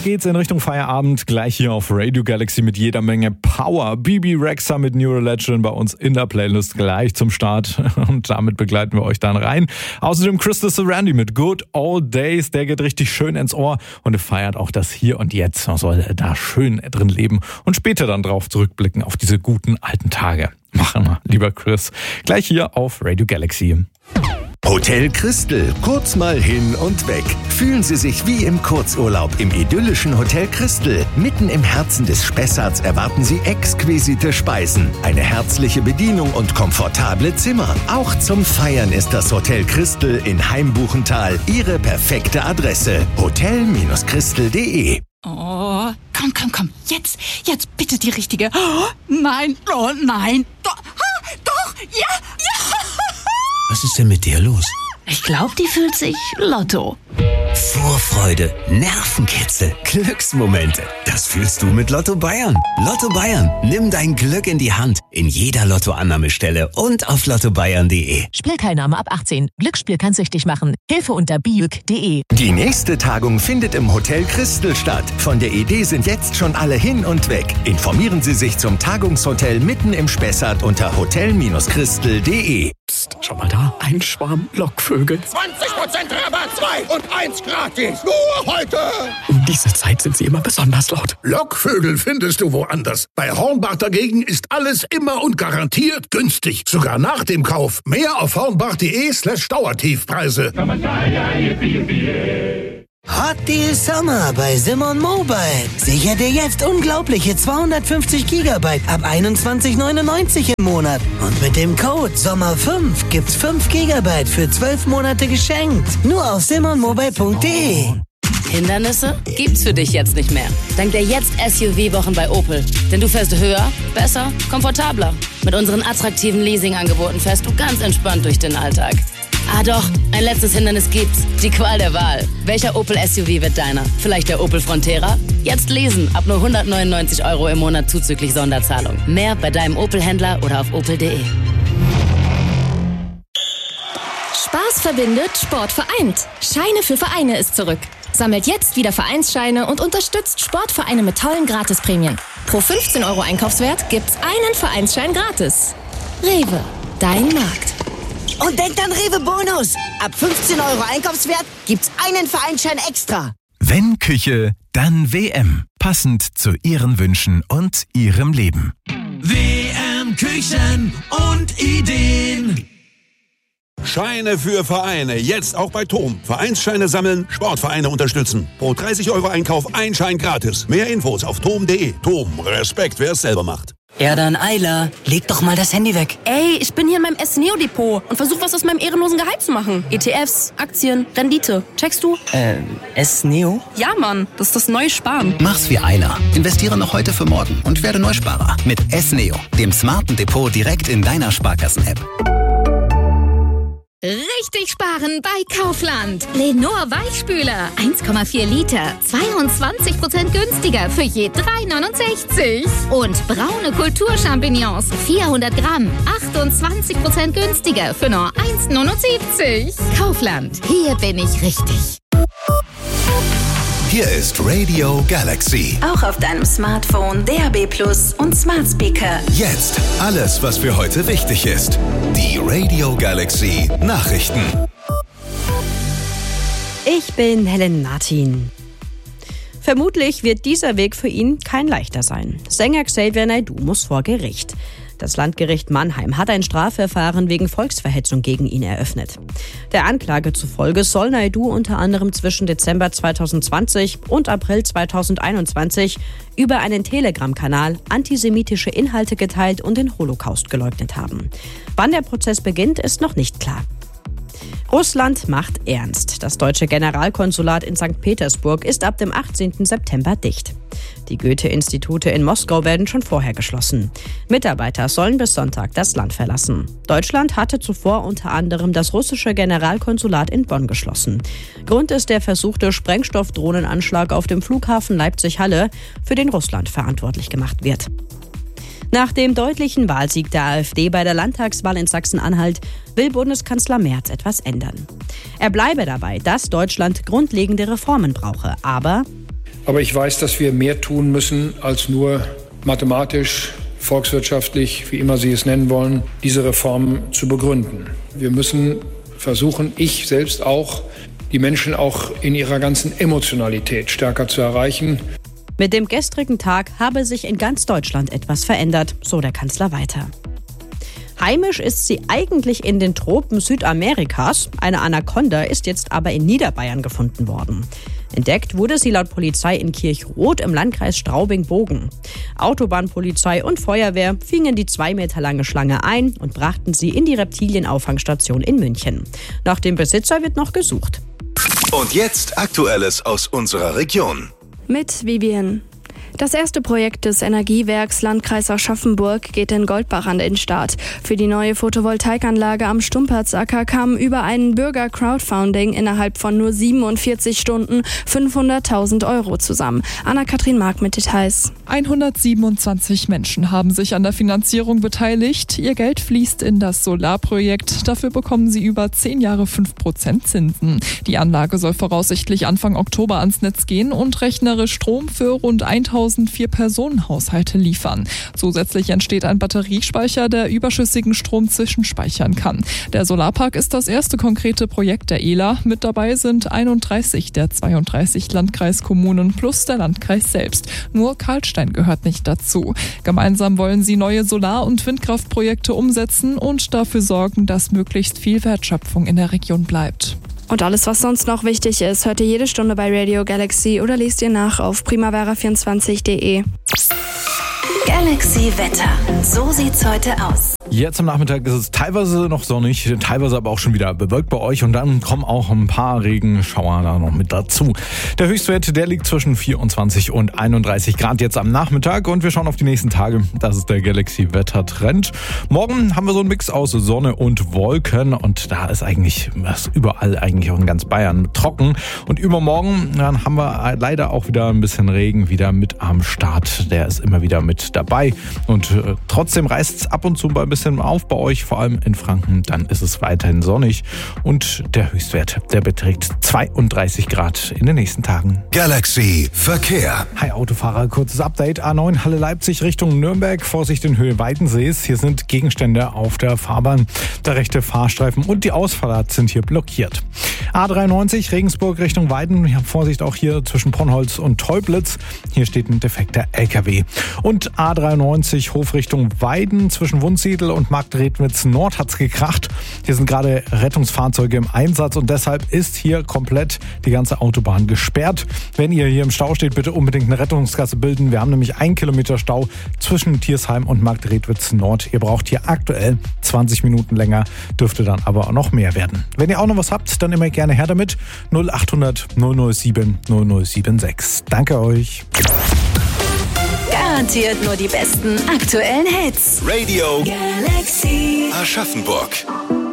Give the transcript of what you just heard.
geht's in Richtung Feierabend. Gleich hier auf Radio Galaxy mit jeder Menge Power. Bibi Rexha mit Neurolegend bei uns in der Playlist gleich zum Start. Und damit begleiten wir euch dann rein. Außerdem Crystal Surrandy mit Good Old Days. Der geht richtig schön ins Ohr und er feiert auch das Hier und Jetzt. Man soll da schön drin leben und später dann drauf zurückblicken auf diese guten alten Tage. Machen wir, lieber Chris. Gleich hier auf Radio Galaxy. Hotel Crystal, kurz mal hin und weg. Fühlen Sie sich wie im Kurzurlaub im idyllischen Hotel Crystal. Mitten im Herzen des Spessarts erwarten Sie exquisite Speisen, eine herzliche Bedienung und komfortable Zimmer. Auch zum Feiern ist das Hotel Crystal in Heimbuchental Ihre perfekte Adresse. hotel-crystal.de. Oh, komm. Jetzt bitte die richtige. Oh, nein. Doch, ja. Was ist denn mit der los? Ich glaube, die fühlt sich Lotto. Vorfreude, Nervenkitzel, Glücksmomente. Das fühlst du mit Lotto Bayern. Lotto Bayern, nimm dein Glück in die Hand. In jeder Lottoannahmestelle und auf lottobayern.de. Spielteilnahme ab 18. Glücksspiel kann süchtig machen. Hilfe unter biuk.de. Die nächste Tagung findet im Hotel Crystal statt. Von der Idee sind jetzt schon alle hin und weg. Informieren Sie sich zum Tagungshotel mitten im Spessart unter hotel-crystal.de. Psst, schau mal da, ein Schwarm Lockvögel. 20% Rabatt, 2 und 1 gratis. Nur heute. Um diese Zeit sind sie immer besonders laut. Lockvögel findest du woanders. Bei Hornbach dagegen ist alles immer und garantiert günstig. Sogar nach dem Kauf. Mehr auf hornbach.de/Dauertiefpreise. Hot Deal Summer bei Simon Mobile. Sicher dir jetzt unglaubliche 250 GB ab 21,99 im Monat. Und mit dem Code SOMMER5 gibt's 5 GB für 12 Monate geschenkt. Nur auf simonmobile.de. Hindernisse gibt's für dich jetzt nicht mehr. Dank der Jetzt-SUV-Wochen bei Opel. Denn du fährst höher, besser, komfortabler. Mit unseren attraktiven Leasing-Angeboten fährst du ganz entspannt durch den Alltag. Ah doch, ein letztes Hindernis gibt's. Die Qual der Wahl. Welcher Opel-SUV wird deiner? Vielleicht der Opel Frontera? Jetzt lesen, ab nur 199 € im Monat zuzüglich Sonderzahlung. Mehr bei deinem Opel-Händler oder auf opel.de. Spaß verbindet, Sport vereint. Scheine für Vereine ist zurück. Sammelt jetzt wieder Vereinsscheine und unterstützt Sportvereine mit tollen Gratisprämien. Pro 15 € Einkaufswert gibt's einen Vereinsschein gratis. Rewe, dein Markt. Und denkt an Rewe Bonus. Ab 15 € Einkaufswert gibt's einen Vereinsschein extra. Wenn Küche, dann WM. Passend zu Ihren Wünschen und Ihrem Leben. WM Küchen und Ideen. Scheine für Vereine, jetzt auch bei TOM. Vereinsscheine sammeln, Sportvereine unterstützen. Pro 30 € Einkauf ein Schein gratis. Mehr Infos auf tom.de. TOM, Respekt, wer es selber macht. Ja dann, Ayla, leg doch mal das Handy weg. Ey, ich bin hier in meinem S-Neo-Depot und versuche was aus meinem ehrenlosen Gehalt zu machen. ETFs, Aktien, Rendite. Checkst du? S-Neo? Ja, Mann, das ist das neue Sparen. Mach's wie Ayla. Investiere noch heute für morgen und werde Neusparer. Mit S-Neo, dem smarten Depot direkt in deiner Sparkassen-App. Richtig sparen bei Kaufland. Lenor Weichspüler. 1,4 Liter. 22% günstiger für je 3,69. Und braune Kulturchampignons. 400 Gramm. 28% günstiger für nur 1,79. Kaufland. Hier bin ich richtig. Hier ist Radio Galaxy. Auch auf deinem Smartphone, DAB+ und Smart Speaker. Jetzt alles, was für heute wichtig ist. Die Radio Galaxy Nachrichten. Ich bin Helen Martin. Vermutlich wird dieser Weg für ihn kein leichter sein. Sänger Xavier Naidoo muss vor Gericht. Das Landgericht Mannheim hat ein Strafverfahren wegen Volksverhetzung gegen ihn eröffnet. Der Anklage zufolge soll Naidoo unter anderem zwischen Dezember 2020 und April 2021 über einen Telegram-Kanal antisemitische Inhalte geteilt und den Holocaust geleugnet haben. Wann der Prozess beginnt, ist noch nicht klar. Russland macht ernst. Das deutsche Generalkonsulat in St. Petersburg ist ab dem 18. September dicht. Die Goethe-Institute in Moskau werden schon vorher geschlossen. Mitarbeiter sollen bis Sonntag das Land verlassen. Deutschland hatte zuvor unter anderem das russische Generalkonsulat in Bonn geschlossen. Grund ist der versuchte Sprengstoffdrohnenanschlag auf dem Flughafen Leipzig-Halle, für den Russland verantwortlich gemacht wird. Nach dem deutlichen Wahlsieg der AfD bei der Landtagswahl in Sachsen-Anhalt will Bundeskanzler Merz etwas ändern. Er bleibe dabei, dass Deutschland grundlegende Reformen brauche, aber Aber ich weiß, dass wir mehr tun müssen, als nur mathematisch, volkswirtschaftlich, wie immer Sie es nennen wollen, diese Reformen zu begründen. Wir müssen versuchen, ich selbst auch, die Menschen auch in ihrer ganzen Emotionalität stärker zu erreichen. Mit dem gestrigen Tag habe sich in ganz Deutschland etwas verändert, so der Kanzler weiter. Heimisch ist sie eigentlich in den Tropen Südamerikas. Eine Anaconda ist jetzt aber in Niederbayern gefunden worden. Entdeckt wurde sie laut Polizei in Kirchroth im Landkreis Straubing-Bogen. Autobahnpolizei und Feuerwehr fingen die 2 Meter lange Schlange ein und brachten sie in die Reptilienauffangstation in München. Nach dem Besitzer wird noch gesucht. Und jetzt Aktuelles aus unserer Region. Mit Vivian. Das erste Projekt des Energiewerks Landkreis Aschaffenburg geht in Goldbach an den Start. Für die neue Photovoltaikanlage am Stumpertzacker kamen über einen Bürger-Crowdfunding innerhalb von nur 47 Stunden 500.000 Euro zusammen. Anna-Kathrin Mark mit Details. 127 Menschen haben sich an der Finanzierung beteiligt. Ihr Geld fließt in das Solarprojekt. Dafür bekommen sie über 10 Jahre 5% Zinsen. Die Anlage soll voraussichtlich Anfang Oktober ans Netz gehen und rechnerisch Strom für rund 1000 4-Personen-Haushalte liefern. Zusätzlich entsteht ein Batteriespeicher, der überschüssigen Strom zwischenspeichern kann. Der Solarpark ist das erste konkrete Projekt der ELA. Mit dabei sind 31 der 32 Landkreiskommunen plus der Landkreis selbst. Nur Karlstein gehört nicht dazu. Gemeinsam wollen sie neue Solar- und Windkraftprojekte umsetzen und dafür sorgen, dass möglichst viel Wertschöpfung in der Region bleibt. Und alles, was sonst noch wichtig ist, hört ihr jede Stunde bei Radio Galaxy oder lest ihr nach auf primavera24.de. Galaxy Wetter. So sieht's heute aus. Jetzt am Nachmittag ist es teilweise noch sonnig, teilweise aber auch schon wieder bewölkt bei euch und dann kommen auch ein paar Regenschauer da noch mit dazu. Der Höchstwert, der liegt zwischen 24 und 31 Grad jetzt am Nachmittag und wir schauen auf die nächsten Tage. Das ist der Galaxy Wetter-Trend. Morgen haben wir so einen Mix aus Sonne und Wolken und da ist eigentlich überall eigentlich auch in ganz Bayern trocken. Und übermorgen dann haben wir leider auch wieder ein bisschen Regen wieder mit am Start. Der ist immer wieder mit dabei und trotzdem reißt es ab und zu ein bisschen auf bei euch, vor allem in Franken. Dann ist es weiterhin sonnig und der Höchstwert, der beträgt 32 Grad in den nächsten Tagen. Galaxy Verkehr. Hi Autofahrer, kurzes Update. A9 Halle Leipzig Richtung Nürnberg. Vorsicht in Höhe Weidensees. Hier sind Gegenstände auf der Fahrbahn. Der rechte Fahrstreifen und die Ausfahrt sind hier blockiert. A93 Regensburg Richtung Weiden. Vorsicht auch hier zwischen Ponnholz und Teublitz. Hier steht ein defekter LKW. Und A93 Hof Richtung Weiden zwischen Wunsiedel und Marktredwitz Nord hat's gekracht. Hier sind gerade Rettungsfahrzeuge im Einsatz und deshalb ist hier komplett die ganze Autobahn gesperrt. Wenn ihr hier im Stau steht, bitte unbedingt eine Rettungsgasse bilden. Wir haben nämlich 1 Kilometer Stau zwischen Tiersheim und Marktredwitz Nord. Ihr braucht hier aktuell 20 Minuten länger, dürfte dann aber auch noch mehr werden. Wenn ihr auch noch was habt, dann immer gerne her damit. 0800 007 0076. Danke euch. Garantiert nur die besten aktuellen Hits. Radio Galaxy Aschaffenburg.